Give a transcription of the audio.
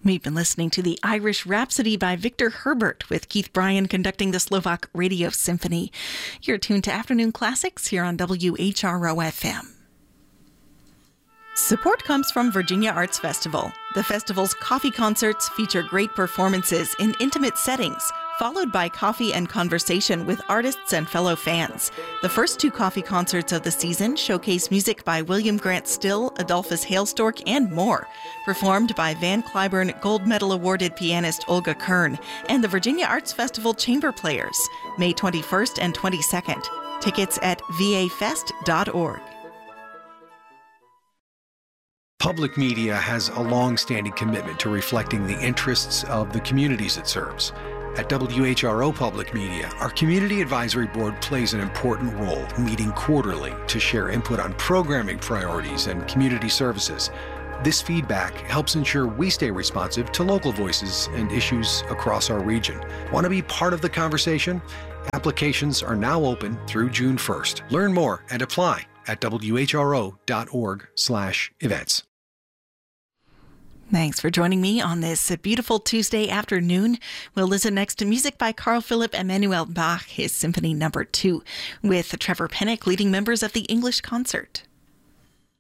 We've been listening to the Irish Rhapsody by Victor Herbert with Keith Bryan conducting the Slovak Radio Symphony. You're tuned to Afternoon Classics here on WHRO FM. Support comes from Virginia Arts Festival. The festival's coffee concerts feature great performances in intimate settings, followed by coffee and conversation with artists and fellow fans. The first two coffee concerts of the season showcase music by William Grant Still, Adolphus Hailstork, and more, performed by Van Cliburn Gold Medal awarded pianist Olga Kern and the Virginia Arts Festival Chamber Players, May 21st and 22nd. Tickets at vafest.org. Public media has a long-standing commitment to reflecting the interests of the communities it serves. At WHRO Public Media, our Community Advisory Board plays an important role, meeting quarterly to share input on programming priorities and community services. This feedback helps ensure we stay responsive to local voices and issues across our region. Want to be part of the conversation? Applications are now open through June 1st. Learn more and apply at whro.org/events. Thanks for joining me on this beautiful Tuesday afternoon. We'll listen next to music by Carl Philipp Emanuel Bach, his Symphony No. 2, with Trevor Pennock leading members of the English Concert.